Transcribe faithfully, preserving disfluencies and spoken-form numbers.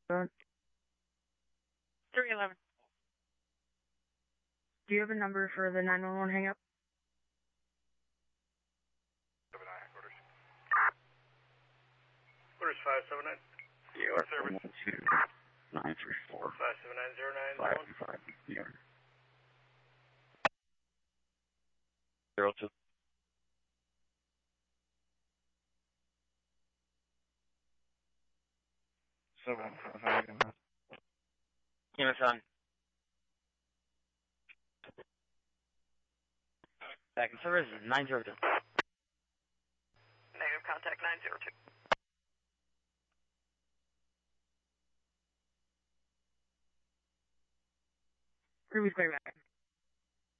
three eleven. Do you have a number for the nine one one hang up? Orders five seven nine. New York, one one two, nine three four, five seven nine zero nine five one. five, New York. Zero two. Seven five five again. Amazon. Back in service is nine zero two. Negative contact nine zero two. Ruby's way back.